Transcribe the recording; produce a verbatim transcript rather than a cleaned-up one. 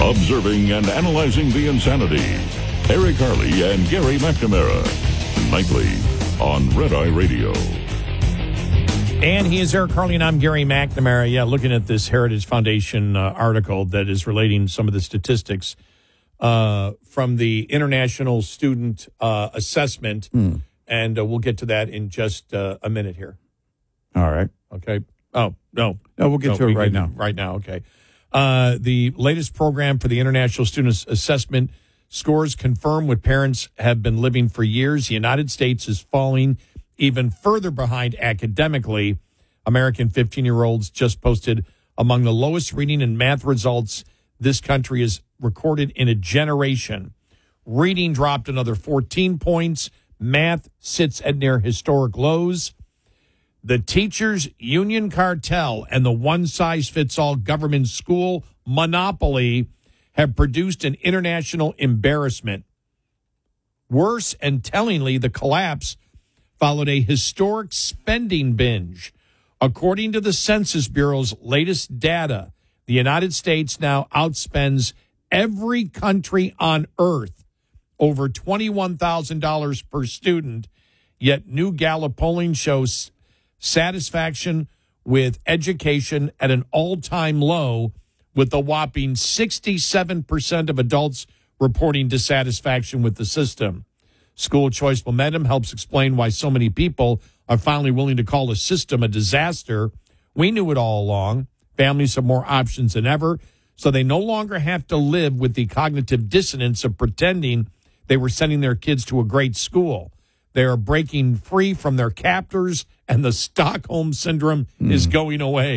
Observing and analyzing the insanity. Eric Harley and Gary McNamara. Nightly on Red Eye Radio. And he is Eric Harley, and I'm Gary McNamara. Yeah, looking at this Heritage Foundation uh, article that is relating some of the statistics uh, from the International Student uh, Assessment. Hmm. And uh, we'll get to that in just uh, a minute here. All right. Okay. Oh, no. No, we'll get no, to it we right can- now. Right now, okay. Uh, the latest program for the International Student Assessment scores confirm what parents have been living for years. The United States is falling even further behind academically. American fifteen-year-olds just posted among the lowest reading and math results this country has recorded in a generation. Reading dropped another fourteen points. Math sits at near historic lows. The teachers' union cartel and the one-size-fits-all government school monopoly have produced an international embarrassment. Worse and tellingly, the collapse followed a historic spending binge. According to the Census Bureau's latest data, the United States now outspends every country on earth over twenty-one thousand dollars per student, yet new Gallup polling shows satisfaction with education at an all-time low, with a whopping sixty-seven percent of adults reporting dissatisfaction with the system. School choice momentum helps explain why so many people are finally willing to call the system a disaster. We knew it all along. Families have more options than ever, so they no longer have to live with the cognitive dissonance of pretending they were sending their kids to a great school. They are breaking free from their captors, and the Stockholm Syndrome mm. is going away.